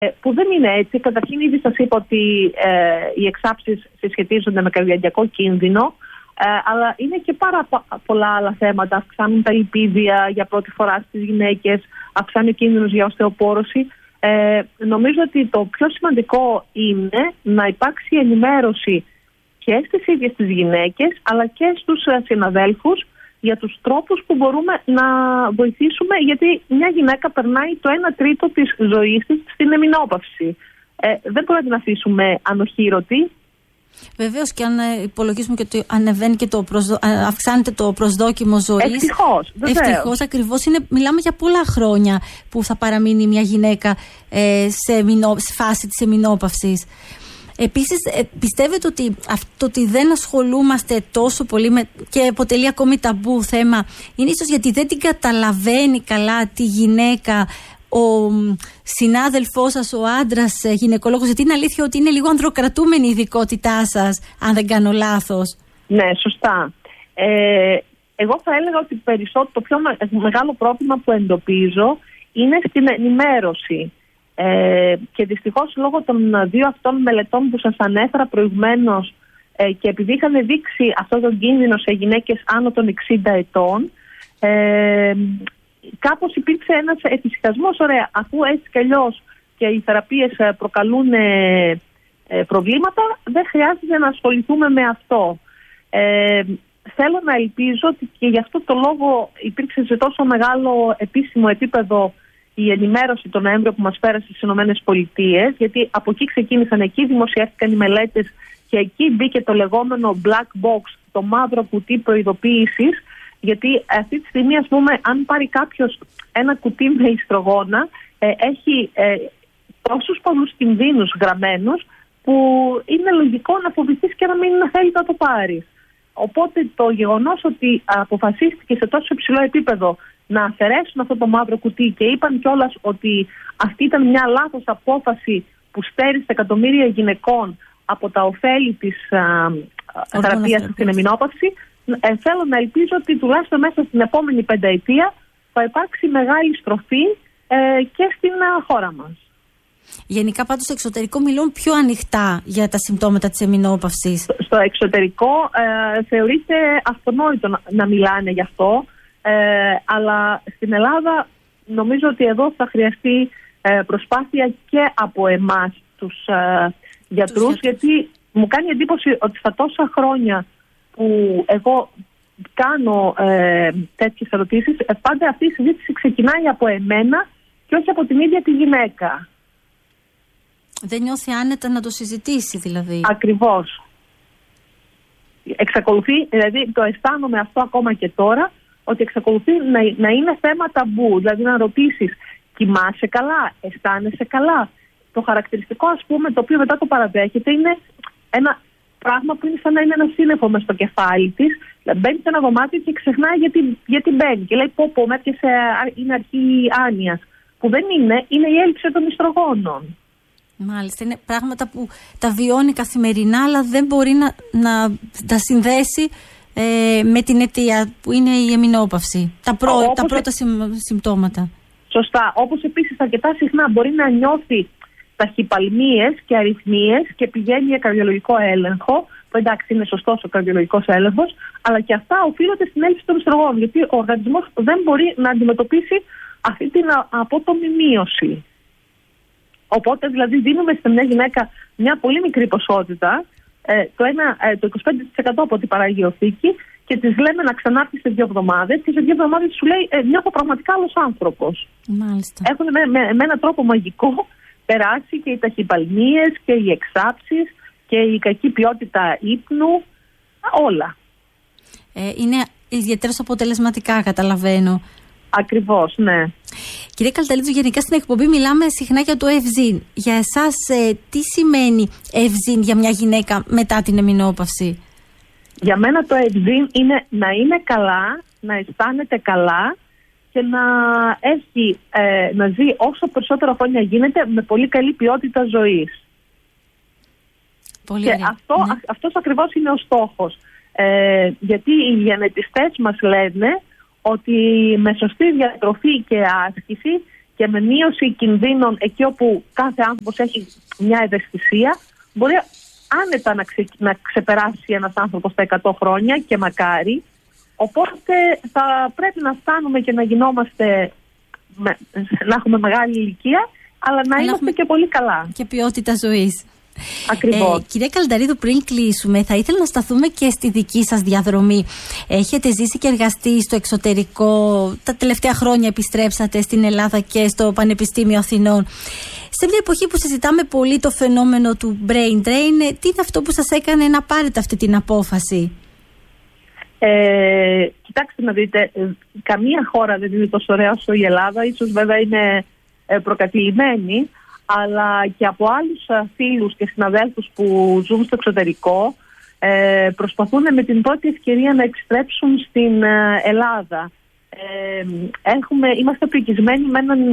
που δεν είναι έτσι. Καταρχήν, ήδη σας είπα ότι οι εξάψεις συσχετίζονται με καρδιαγγειακό κίνδυνο, αλλά είναι και πάρα πολλά άλλα θέματα. Αυξάνουν τα λιπίδια για πρώτη φορά στις γυναίκες, αυξάνει ο κίνδυνος για οστεοπόρωση. Νομίζω ότι το πιο σημαντικό είναι να υπάρξει ενημέρωση και στις ίδιες τις γυναίκες, αλλά και στους συναδέλφους για τους τρόπους που μπορούμε να βοηθήσουμε, γιατί μια γυναίκα περνάει το 1/3 της ζωής της στην εμεινόπαυση. Δεν μπορούμε να την αφήσουμε ανοχήρωτη. Βεβαίως, και αν υπολογίσουμε και ότι ανεβαίνει και αυξάνεται το προσδόκιμο ζωής. Ευτυχώς, ακριβώς. Μιλάμε για πολλά χρόνια που θα παραμείνει μια γυναίκα σε φάση της εμεινόπαυσης. Επίσης, πιστεύετε ότι αυτό ότι δεν ασχολούμαστε τόσο πολύ και αποτελεί ακόμη ταμπού θέμα, είναι ίσως γιατί δεν την καταλαβαίνει καλά τη γυναίκα ο συνάδελφός σας, ο άντρας γυναικολόγος? Γιατί είναι αλήθεια ότι είναι λίγο ανδροκρατούμενη η ειδικότητά σας, αν δεν κάνω λάθος. Ναι, σωστά. Εγώ θα έλεγα ότι το πιο μεγάλο πρόβλημα που εντοπίζω είναι στην ενημέρωση. Και δυστυχώς, λόγω των δύο αυτών μελετών που σας ανέφερα προηγουμένως, και επειδή είχαν δείξει αυτό τον κίνδυνο σε γυναίκες άνω των 60 ετών, κάπως υπήρξε ένας εφησυχασμός. Ωραία, αφού έτσι κι αλλιώς και οι θεραπείες προκαλούν προβλήματα, δεν χρειάζεται να ασχοληθούμε με αυτό. Θέλω να ελπίζω ότι και γι' αυτό το λόγο υπήρξε σε τόσο μεγάλο επίσημο επίπεδο η ενημέρωση τον Νοέμβριο που μας πέρασε στις ΗΠΑ, γιατί από εκεί ξεκίνησαν, εκεί δημοσιεύτηκαν οι μελέτες και εκεί μπήκε το λεγόμενο black box, το μαύρο κουτί προειδοποίησης, γιατί αυτή τη στιγμή, ας πούμε, αν πάρει κάποιος ένα κουτί με ιστρογόνα, έχει τόσους πολλούς κινδύνους γραμμένους που είναι λογικό να φοβηθείς και να μην θέλει να το πάρεις. Οπότε το γεγονός ότι αποφασίστηκε σε τόσο υψηλό επίπεδο να αφαιρέσουν αυτό το μαύρο κουτί και είπαν κιόλας ότι αυτή ήταν μια λάθος απόφαση που στέρισε εκατομμύρια γυναικών από τα ωφέλη της θεραπείας στην εμεινόπαυση, θέλω να ελπίζω ότι τουλάχιστον μέσα στην επόμενη πενταετία θα υπάρξει μεγάλη στροφή και στην χώρα μας. Γενικά, πάντως, στο εξωτερικό μιλούν πιο ανοιχτά για τα συμπτώματα της εμεινόπαυσης. Στο εξωτερικό θεωρείται αυτονόητο να μιλάνε γι' αυτό, αλλά στην Ελλάδα νομίζω ότι εδώ θα χρειαστεί προσπάθεια και από εμάς τους γιατρούς, γιατί μου κάνει εντύπωση ότι στα τόσα χρόνια που εγώ κάνω τέτοιες ερωτήσεις, πάντα αυτή η συζήτηση ξεκινάει από εμένα και όχι από την ίδια τη γυναίκα. Δεν νιώθει άνετα να το συζητήσει, δηλαδή. Ακριβώς. Εξακολουθεί, δηλαδή το αισθάνομαι αυτό ακόμα και τώρα, ότι εξακολουθεί να είναι θέμα ταμπού. Δηλαδή να ρωτήσεις, κοιμάσαι καλά, αισθάνεσαι καλά? Το χαρακτηριστικό, ας πούμε, το οποίο μετά το παραδέχεται, είναι ένα πράγμα που είναι σαν να είναι ένα σύννεφο μες στο κεφάλι της. Μπαίνει σε ένα δωμάτιο και ξεχνάει γιατί μπαίνει. Και λέει, πω, με έπιασε, είναι αρχή άνοιας. Που δεν είναι η έλλειψη των ιστρογόνων. Μάλιστα, είναι πράγματα που τα βιώνει καθημερινά, αλλά δεν μπορεί να τα συνδέσει με την αιτία που είναι η εμεινόπαυση. Τα πρώτα συμπτώματα. Σωστά. Όπως επίσης αρκετά συχνά μπορεί να νιώθει ταχυπαλμίες και αρρυθμίες και πηγαίνει για καρδιολογικό έλεγχο, που εντάξει είναι σωστός ο καρδιολογικός έλεγχος, αλλά και αυτά οφείλονται στην έλλειψη των ιστρογόνων, γιατί ο οργανισμός δεν μπορεί να αντιμετωπίσει αυτή την απότομη μείωση. Οπότε δηλαδή δίνουμε σε μια γυναίκα μια πολύ μικρή ποσότητα, το 25% από την παράγει οθήκη, και της λέμε να ξανάρθει σε 2 εβδομάδες και σε 2 εβδομάδες σου λέει νιώθω πραγματικά άλλος άνθρωπος. Μάλιστα. Έχουν με έναν τρόπο μαγικό περάσει και οι ταχυπαλμίες και οι εξάψεις και η κακή ποιότητα ύπνου, όλα. Είναι ιδιαίτερα αποτελεσματικά, καταλαβαίνω. Ακριβώς, ναι. Κύριε Καλταλίδου, γενικά στην εκπομπή μιλάμε συχνά για το ευζήν. Για εσάς, τι σημαίνει ευζήν για μια γυναίκα μετά την εμεινόπαυση? Για μένα το ευζήν είναι να είναι καλά, να αισθάνεται καλά και να ζει όσο περισσότερο χρόνια γίνεται με πολύ καλή ποιότητα ζωής. Πολύ και ωραία. Αυτός ακριβώς είναι ο στόχος. Γιατί οι γενετιστές μας λένε ότι με σωστή διατροφή και άσκηση και με μείωση κινδύνων εκεί όπου κάθε άνθρωπος έχει μια ευαισθησία, μπορεί άνετα να ξεπεράσει ένας άνθρωπος τα 100 χρόνια και μακάρι. Οπότε θα πρέπει να φτάνουμε και να γινόμαστε, να έχουμε μεγάλη ηλικία, αλλά να είμαστε και πολύ καλά. Και ποιότητα ζωής. Ακριβώς. Κυρία Καλνταρίδου, πριν κλείσουμε, θα ήθελα να σταθούμε και στη δική σας διαδρομή. Έχετε ζήσει και εργαστεί στο εξωτερικό, τα τελευταία χρόνια επιστρέψατε στην Ελλάδα και στο Πανεπιστήμιο Αθηνών. Σε μια εποχή που συζητάμε πολύ το φαινόμενο του brain drain, τι είναι αυτό που σας έκανε να πάρετε αυτή την απόφαση? Κοιτάξτε να δείτε, καμία χώρα δεν είναι τόσο ωραία όσο η Ελλάδα. Ίσως βέβαια είναι προκατηλημένη, αλλά και από άλλους φίλους και συναδέλφους που ζουν στο εξωτερικό προσπαθούν με την πρώτη ευκαιρία να επιστρέψουν στην Ελλάδα. Είμαστε πρικισμένοι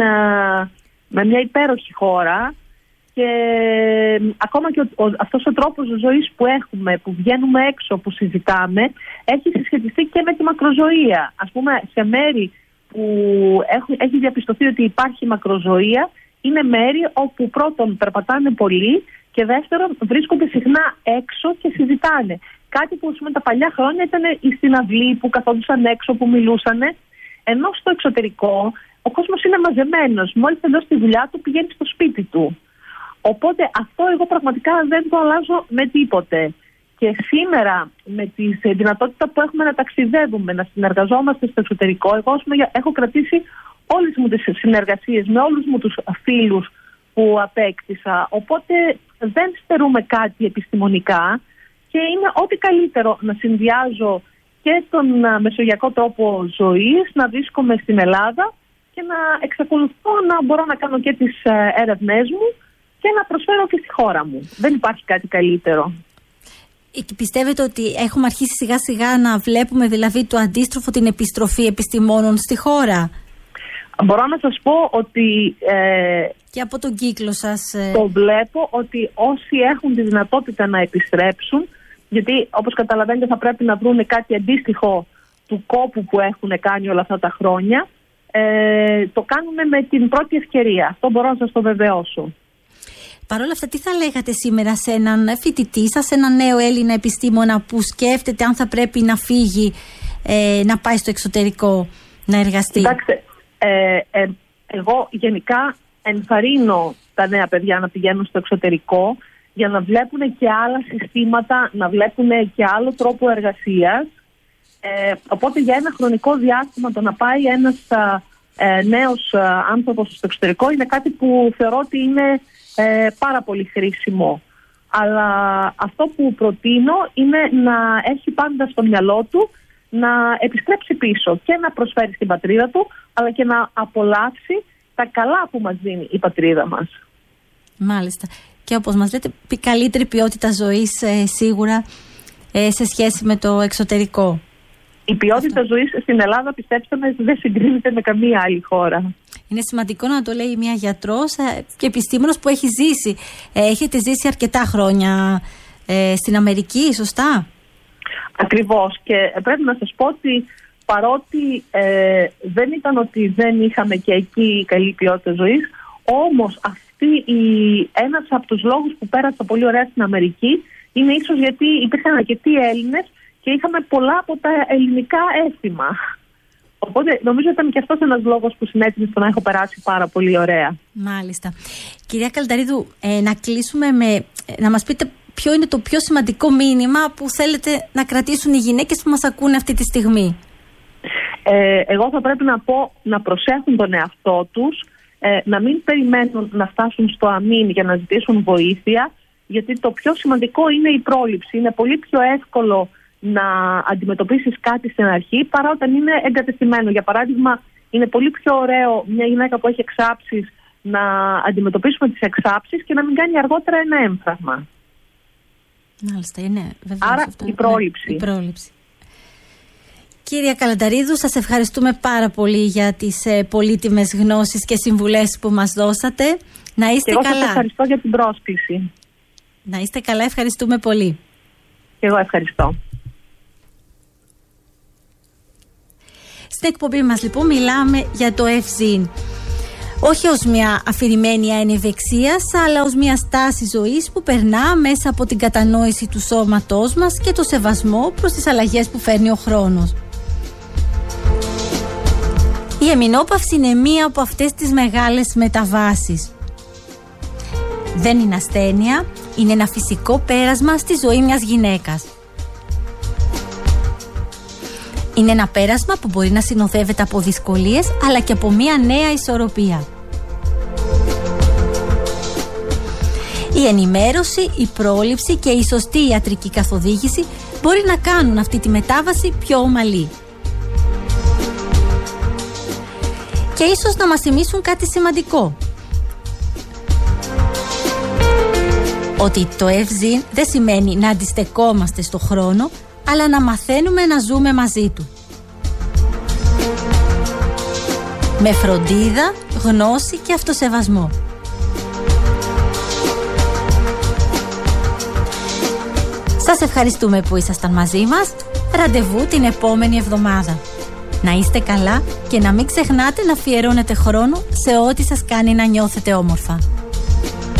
με μια υπέροχη χώρα και ακόμα και αυτός ο τρόπος ζωής που έχουμε, που βγαίνουμε έξω, που συζητάμε, έχει συσχετιστεί και με τη μακροζωία. Ας πούμε, σε μέρη που έχει διαπιστωθεί ότι υπάρχει μακροζωία, είναι μέρη όπου πρώτον περπατάνε πολύ και δεύτερον βρίσκονται συχνά έξω και συζητάνε. Κάτι που τα παλιά χρόνια ήταν στην αυλή που καθόντουσαν έξω, που μιλούσαν. Ενώ στο εξωτερικό ο κόσμος είναι μαζεμένος. Μόλις τελειώσει τη δουλειά του, πηγαίνει στο σπίτι του. Οπότε αυτό εγώ πραγματικά δεν το αλλάζω με τίποτε. Και σήμερα με τη δυνατότητα που έχουμε να ταξιδεύουμε, να συνεργαζόμαστε στο εξωτερικό, εγώ έχω κρατήσει όλες μου τις συνεργασίες με όλους μου τους φίλους που απέκτησα. Οπότε δεν στερούμε κάτι επιστημονικά και είναι ό,τι καλύτερο να συνδυάζω και τον μεσογειακό τρόπο ζωής, να βρίσκομαι στην Ελλάδα και να εξακολουθώ να μπορώ να κάνω και τις έρευνές μου και να προσφέρω και στη χώρα μου. Δεν υπάρχει κάτι καλύτερο. Πιστεύετε ότι έχουμε αρχίσει σιγά σιγά να βλέπουμε δηλαδή το αντίστροφο, την επιστροφή επιστημόνων στη χώρα? Μπορώ να σας πω ότι και από τον κύκλο σας το βλέπω ότι όσοι έχουν τη δυνατότητα να επιστρέψουν, γιατί όπως καταλαβαίνετε θα πρέπει να βρουν κάτι αντίστοιχο του κόπου που έχουν κάνει όλα αυτά τα χρόνια, το κάνουν με την πρώτη ευκαιρία. Αυτό μπορώ να σας το βεβαιώσω. Παρ' όλα αυτά, τι θα λέγατε σήμερα σε έναν φοιτητή σας, σε έναν νέο Έλληνα επιστήμονα που σκέφτεται αν θα πρέπει να φύγει, να πάει στο εξωτερικό να εργαστεί? Κοιτάξτε, εγώ γενικά ενθαρρύνω τα νέα παιδιά να πηγαίνουν στο εξωτερικό για να βλέπουν και άλλα συστήματα, να βλέπουν και άλλο τρόπο εργασίας. Οπότε για ένα χρονικό διάστημα το να πάει ένας νέος άνθρωπος στο εξωτερικό είναι κάτι που θεωρώ ότι είναι πάρα πολύ χρήσιμο. Αλλά αυτό που προτείνω είναι να έχει πάντα στο μυαλό του να επιστρέψει πίσω και να προσφέρει στην πατρίδα του, αλλά και να απολαύσει τα καλά που μας δίνει η πατρίδα μας. Μάλιστα. Και όπως μας λέτε, καλύτερη ποιότητα ζωής σίγουρα σε σχέση με το εξωτερικό. Η ποιότητα ζωής στην Ελλάδα, πιστέψτε με, δεν συγκρίνεται με καμία άλλη χώρα. Είναι σημαντικό να το λέει μια γιατρός και επιστήμονας που έχει ζήσει. Έχετε ζήσει αρκετά χρόνια στην Αμερική, σωστά? Ακριβώς. Και πρέπει να σας πω ότι παρότι δεν ήταν ότι δεν είχαμε και εκεί καλή ποιότητα ζωής, όμως ένας από τους λόγους που πέρασα πολύ ωραία στην Αμερική είναι ίσως γιατί υπήρχαν αρκετοί Έλληνες και είχαμε πολλά από τα ελληνικά έθιμα. Οπότε νομίζω ήταν και αυτός ένας λόγος που συνέτεινε στο να έχω περάσει πάρα πολύ ωραία. Μάλιστα. Κυρία Καλνταρίδου, να κλείσουμε να μας πείτε ποιο είναι το πιο σημαντικό μήνυμα που θέλετε να κρατήσουν οι γυναίκες που μας ακούνε αυτή τη στιγμή. Εγώ θα πρέπει να πω να προσέχουν τον εαυτό τους, να μην περιμένουν να φτάσουν στο αμήν για να ζητήσουν βοήθεια, γιατί το πιο σημαντικό είναι η πρόληψη. Είναι πολύ πιο εύκολο να αντιμετωπίσεις κάτι στην αρχή παρά όταν είναι εγκατεστημένο. Για παράδειγμα, είναι πολύ πιο ωραίο μια γυναίκα που έχει εξάψεις να αντιμετωπίσουμε τις εξάψεις και να μην κάνει αργότερα ένα έμφραγμα. Μάλιστα, είναι βεβαίως. Άρα αυτό. Η πρόληψη. Η πρόληψη. Κύριε Καλνταρίδου, σας ευχαριστούμε πάρα πολύ για τις πολύτιμες γνώσεις και συμβουλές που μας δώσατε. Να είστε καλά. Σας ευχαριστώ για την πρόσκληση. Να είστε καλά, ευχαριστούμε πολύ. Και εγώ ευχαριστώ. Στην εκπομπή μας λοιπόν μιλάμε για το ευζήν. όχι ως μια αφηρημένη έννοια ευεξίας, αλλά ως μια στάση ζωής που περνά μέσα από την κατανόηση του σώματός μας και το σεβασμό προς τις αλλαγές που φέρνει ο χρόνος. Η εμεινόπαυση είναι μία από αυτές τις μεγάλες μεταβάσεις. Δεν είναι ασθένεια, είναι ένα φυσικό πέρασμα στη ζωή μιας γυναίκας. Είναι ένα πέρασμα που μπορεί να συνοδεύεται από δυσκολίες, αλλά και από μια νέα ισορροπία. Η ενημέρωση, η πρόληψη και η σωστή ιατρική καθοδήγηση μπορεί να κάνουν αυτή τη μετάβαση πιο ομαλή. Και ίσως να μας θυμίσουν κάτι σημαντικό. Ότι το ευζήν δεν σημαίνει να αντιστεκόμαστε στο χρόνο, αλλά να μαθαίνουμε να ζούμε μαζί του. Με φροντίδα, γνώση και αυτοσεβασμό. Σας ευχαριστούμε που ήσασταν μαζί μας. Ραντεβού την επόμενη εβδομάδα. Να είστε καλά και να μην ξεχνάτε να αφιερώνετε χρόνο σε ό,τι σας κάνει να νιώθετε όμορφα.